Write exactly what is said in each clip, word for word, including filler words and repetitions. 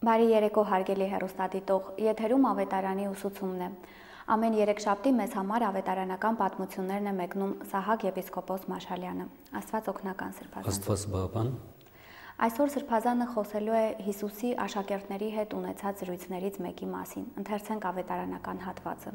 Բարի երեկո հարգելի հեռուստադիտող, եթերում ավետարանի ուսուցումն է։ Ամեն երեքշաբթի մեզ համար ավետարանական պատմություններն է մեկնում Սահակ եպիսկոպոս Մաշալյանը։ Աստված օգնական սրբազան։ Աստված բավան։ Այսօր սրբազանը խոսելու է Հիսուսի աշակերտների հետ ունեցած զրույցներից մեկի մասին։ Ընթերցենք ավետարանական հատվածը։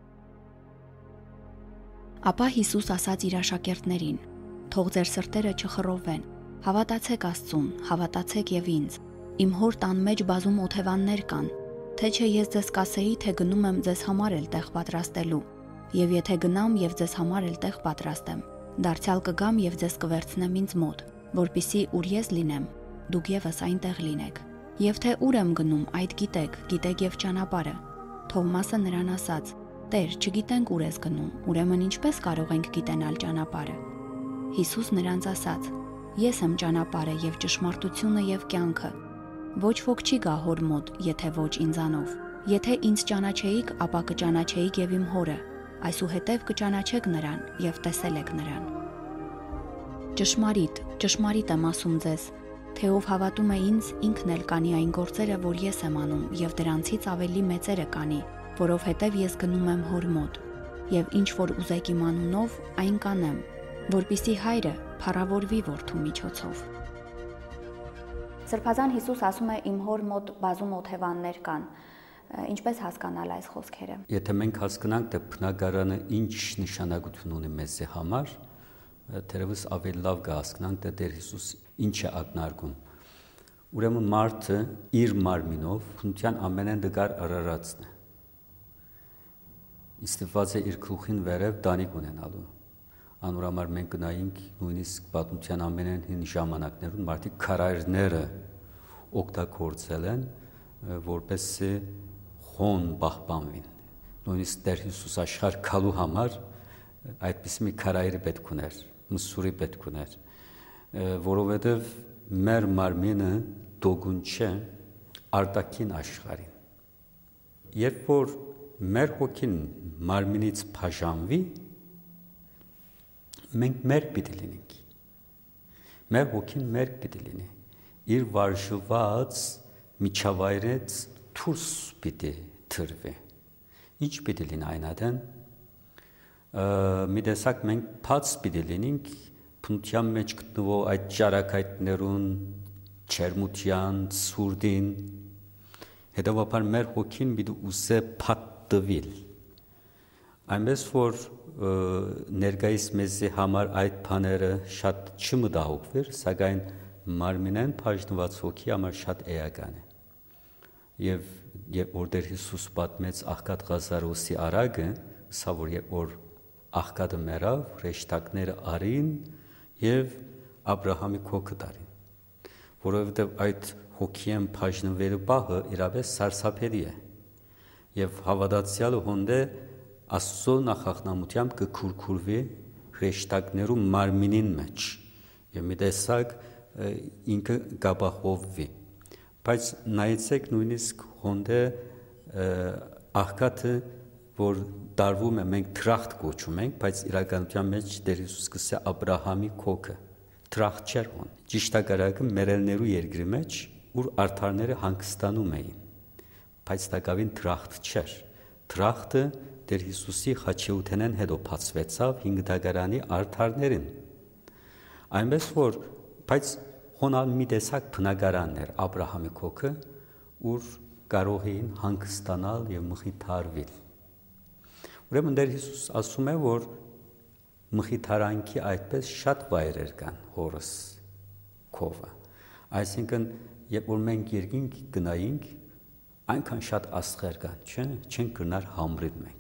Ապա Հիսուս ասաց իր աշակերտներին. «Թող ձեր սրտերը չխռովվեն, հավատացեք Աստծուն, հավատացեք եւ ինձ։ Իմ հոր տան մեջ բազում օթևաններ կան, թե չէ ես ձեզ կասեի, թե գնում եմ ձեզ համար էլ տեղ պատրաստելու, եւ եթե գնամ եւ ձեզ համար էլ տեղ պատրաստեմ, դարձյալ կգամ եւ ձեզ կվերցնեմ ինձ մոտ, որպիսի ուր ես լինեմ, դուք եւս այնտեղ լինեք։ Եվ թե ուր եմ գնում, այդ գիտեք, գիտեք եւ ճանապարհը»։ Թովմասը նրան ասաց. «Տեր, չգիտենք ուր ես գնում, ուրեմն ինչպես կարող ենք գիտենալ ճանապարհը»։ Հիսուս նրանց ասաց. «Ես եմ ճանապարհը եւ ճշմարտությունը եւ կյանքը։ Ոչ ոք չի գա հոր մոտ, եթե ոչ ինձանով։ Եթե ինձ ճանաչեիք, ապա կճանաչեիք եւ իմ հորը, այսուհետեւ կճանաչեք նրան եւ տեսել եք նրան։ Ճշմարիտ, ճշմարիտ եմ ասում ձեզ, թե ով հավատում է ինձ, ինքն էլ կանի այն գործերը, որ ես եմ անում, եւ դրանցից ավելի մեծերը կանի, որովհետեւ ես գնում եմ հոր մոտ, եւ ինչ որ ուզեք իմ անունով, այն կանեմ, որպիսի հայրը փառավորվի որդու միջոցով»։ Սրբազան Հիսուս ասում է իմ հոր մոտ բազում օթևաններ կան։ Ինչպես հասկանալ այս խոսքերը։ Եթե մենք հասկանանք, թե բնակարանը ինչ նշանակություն ունի մեզ համար, թերևս ավելի լավ կհասկանանք, թե Տեր Հիսուս ինչ է ակնարկում։ Ուրեմն մարդը իր մարմինով քնության ամենեն դգար արարածն է։ Իստված է իր գլուխին վերև դանիք ունենալու։ Անոր համար մենք գնայինք նույնիսկ պատմության ամենեն հին ժամանակներում մարդիկ քարայրները օգտագործել են, որպեսզի խոն պահպանվին։ Նույնիսկ Տեր Հիսուս աշխարհ քալու համար այդպես մի քարայրի պետք ուներ, մսուրի պետք ուներ, որովհետև մեր մարմինը դոգուն չէ արտաքին աշխարհին։ Երբ որ մեր հոգին մարմինից բաժանվի, մենք մեր պիտի լինենք։ Մեր հոգին մեր պիտի լինի։ Իր վարժված միջավայրից դուրս պիտի թրվի։ Ինչ պիտի լինի այն ադեն։ Մի տեսակ մենք բաց պիտի լինենք փնության մեջ գտնվող այդ ճարակայտներուն, չերմության, սուրդին։ Հետևաբար մեր հոգին պիտի ուզե փաթտվել։ Այնպես որ ներկայիս մեզի համար այդ բաները շատ չմտահոգվեր, սակայն մարմինեն բաժնված հոգի համար շատ էական է։ Եվ երբ որ Տեր Հիսուս պատմեց աղքատ Ղազարոսի արագը, սա որ երբ որ աղքատը մեռավ, հրեշտակները արին եւ Աբրահամի քոքը տարին, որովհետեւ այդ հոգիեն բաժնվելու բահը իրապես սարսափելի է։ Եվ հավատացյալը հոնդե Աստծո նախախնամությամբ կքուրքուրվի հրեշտակներու մարմինին մեջ եւ մի տեսակ ինքը կապահովվի։ Բայց նայեցեք նույնիսկ հոնդե աղքատը, որ դարվում է, մենք թրախտ կոչում ենք, բայց իրականության մեջ Տեր Հիսուս կսե Աբրահամի քոքը թրախտ չէր հոն։ Ճիշտակարակը մերելներու երկրի մեջ, ուր արդարները հանգստանում էին, բայց տակավին թրախտ չէր։ Թրախտը Տեր Հիսուսի խաչեութենեն հետո բացվեցավ հինգ դագարանի արդարներին։ Այնպես որ, բայց հոնալ մի տեսակ բնակարաններ Աբրահամի քոքը, ուր կարող էին հանգստանալ եւ մխիթարվել։ Ուրեմն Տեր Հիսուս ասում է, որ մխիթարանքի այդպես շատ վայրեր կան հորս քովը։ Այսինքն, երբ որ մենք երկինք գնայինք, այնքան շատ աստղեր կան, չէ՞, չեն գնար համրիլ մենք։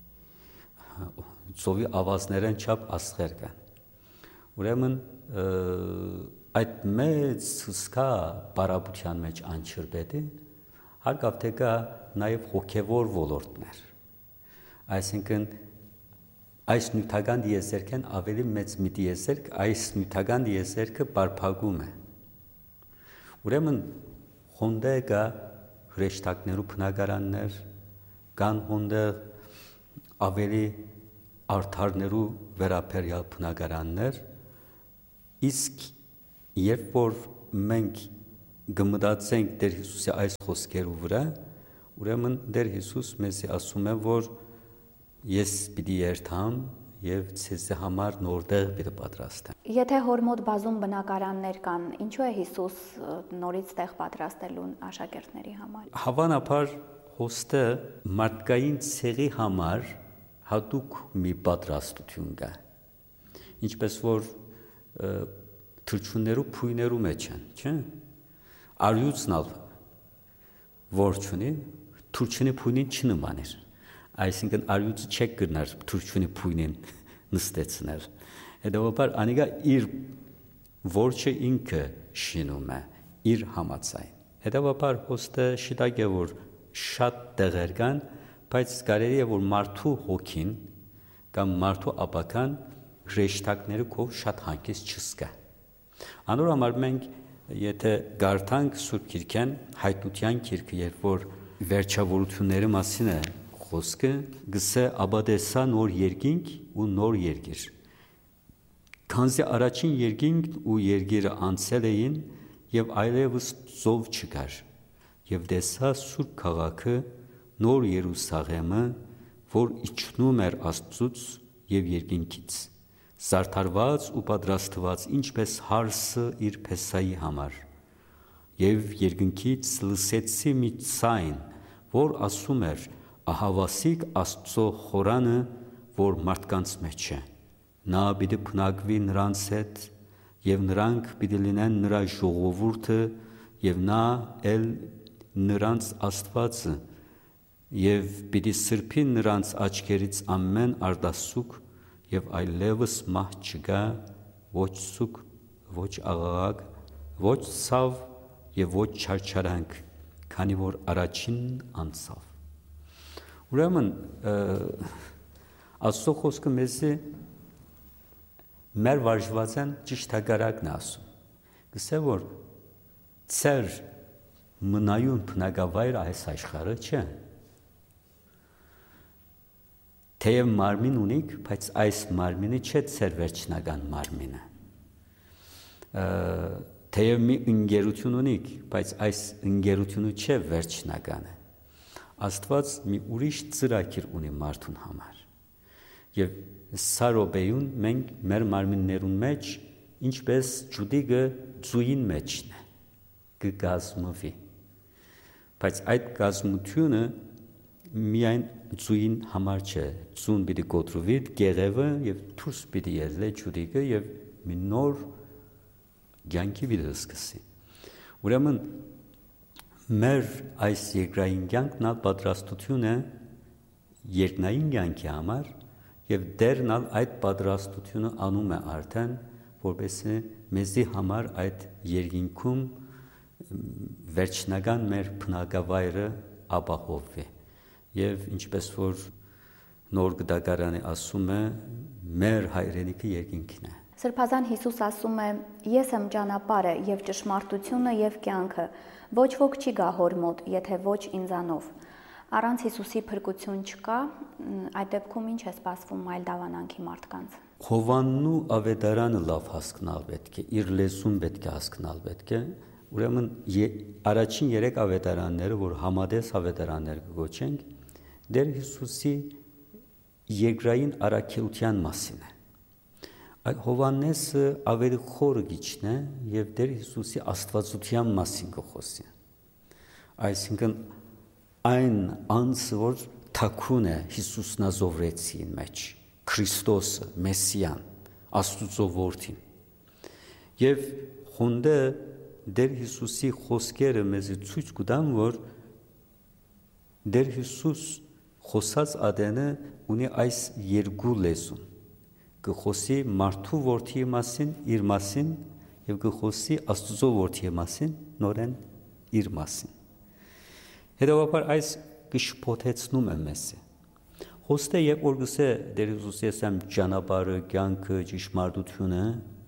Ծովի ավազներեն չափ աստղեր կան։ Ուրեմն այդ մեծ հսկա բարապության մեջ անչրբետի հարկավ թե կա նաև հոգևոր ոլորտներ։ Այսինքն այս նյութական դիեզերքեն ավելի մեծ մի դիեզերք, այս նյութական դիեզերքը բարփակում է։ Ուրեմն հոնդե կա հրեշտակներու բնակարաններ, կան հոնդե ավելի արդարներու վերաբերյալ բնակարաններ, իսկ երբ որ մենք գմտածենք Տեր Հիսուսի այս խոսքերու վրա, ուրեմն Տեր Հիսուս մեզ ասում է, որ ես պիտի երթամ եւ ցեզ համար նորտեղ պիտի պատրաստեմ։ Եթե հոր մոտ բազում բնակարաններ կան, ինչու է Հիսուս նորից տեղ պատրաստելու աշակերտների համար։ Հավանաբար հոստը մարդկային ցեղի համար հատուկ մի պատրաստություն կա։ Ինչպես որ թրջուններու փույներու մեջ են, չէ՞։ Արյուծն ալ որ չունի, թրջունի փույնին չնմաներ։ Այսինքն արյուծը չեք գնար թրջունի փույնին նստեցնել։ Հետևաբար անիկա իր որչը ինքը շինում է իր համացային։ Հետևաբար հոստը շիտակ է որ շատ տեղեր կան, բայց կարելի է որ մարդու հոգին կամ մարդու ապական հրեշտակները կով շատ հանգիստ չսկա։ Անոր համար մենք եթե գարտանք Սուրբ Գիրքեն հայտնության գիրքը, երբ որ վերջավորությունների մասին է խոսքը, գսե աբադեսա նոր երկինք ու նոր երկիր։ Քանզի առաջին երկինքն ու երկիրը անցել էին եւ այլևս ծով չկար։ Եվ դեսա Սուրբ քաղաքը նոր Երուսաղեմը, որ իջնում էր Աստծուց եւ երկինքից, զարդարված ու պատրաստված ինչպես հարսը իր փեսայի համար։ Եվ երկնքից լսեցի մի ցայն, որ ասում էր. ահավասիկ Աստծո խորանը, որ մարդկանց մեջ է։ Նա պիտի փնակվի նրանց հետ, եւ նրանք պիտի լինեն նրա ժողովուրդը, եւ նա էլ նրանց Աստվածը, եւ պիտի սրբի նրանց աչքերից ամեն արտասուք, եւ այլևս մահ չկա, ոչ սուք, ոչ աղաղակ, ոչ ցավ եւ ոչ չարչարանք, քանի որ առաջին անցավ։ Ուրեմն Աստծո խոսքը մեզի մեր վարժվածան ճիշտ հակառակն է ասում։ Գսե որ ծեր մնայուն բնակավայր այս աշխարհը չէ։ Թեև մարմին ունիք, բայց այս մարմինը չէ ծեր վերջնական մարմինը։ Թեև մի ընկերություն ունիք, բայց այս ընկերությունը չէ վերջնականը։ Աստված մի ուրիշ ծրագիր ունի մարդուն համար։ Եվ սա րոպեյուն մենք մեր մարմիններուն մեջ ինչպես ջուդիգը ծույին մեջն է, կգազմվի։ Բայց այդ գազմությունը միայն ծույին համար չէ, ծուն պիտի կոտրվի գեղևը եւ դուրս պիտի ելնի ջուդիգը եւ մի նոր կյանքի պիտի սկսի։ Ուրեմն մեր այս երկրային կյանքն ալ պատրաստություն է երկնային կյանքի համար եւ դերն ալ այդ պատրաստությունը անում է արդեն, որպեսզի մեզի համար այդ երկինքում վերջնական մեր բնակավայրը ապահովվի եւ ինչպես որ նոր գդակարանը ասում է, մեր հայրենիքը երկինքն է։ Սրբազան Հիսուս ասում է. Ես եմ ճանապարհը եւ ճշմարտությունը եւ կյանքը, ոչ ոք չի գա հոր մոտ, եթե ոչ ինձանով։ Առանց Հիսուսի փրկություն չկա, այդ դեպքում ինչ է սպասվում այլ դավանանքի մարդկանց։ Հովանն ու ավետարանը լավ հասկանալ պետք է, իր լեզուն պետք է հասկանալ պետք է։ Ուրեմն առաջին երեք ավետարանները, որ համադես ավետարաններ կոչենք, Տեր Հիսուսի երկրային առաքելության մասին է։ Այդ Հովաննեսը ավելի խորը գիչն է եւ Տեր Հիսուսի աստվածության մասին կխոսի։ Այսինքն այն անձը, որ թաքուն է Հիսուսն ազովրեցին մեջ, Քրիստոսը, Մեսիան, Աստծո որդին։ Եվ խոնդը Տեր Հիսուսի խոսքերը մեզ ցույց կտան, որ Տեր Հիսուս խոսած ադենը ունի այս երկու լեզուն։ Կխոսի մարդու որդիի մասին, իր մասին եւ կխոսի Աստծո որդիի մասին, նորեն իր մասին։ Հետևաբար այս կշփոթեցնում է մեզ։ Հոստե երբ որ գսե Տեր Հիսուսի ասեմ ճանապարհը, կյանքը, ճշմարտությունը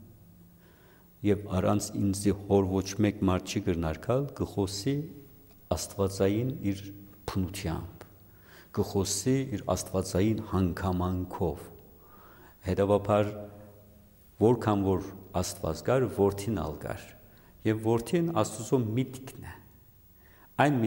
եւ առանց ինձի հոր ոչ մեկ մարդ չի կրնարկալ, կխոսի Աստվածային իր փնությամբ, կխոսի իր Աստվածային հանգամանքով։ Հետևաբար որքան որ Աստված կար, որդին ալ կար Եվ որդին Աստծո միտքն է։ Այն